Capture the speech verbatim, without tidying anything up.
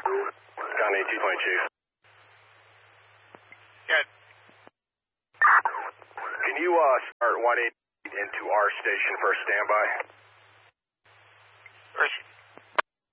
County two twenty, Chief. Good. Can you uh, start one eighty into our station for a standby? First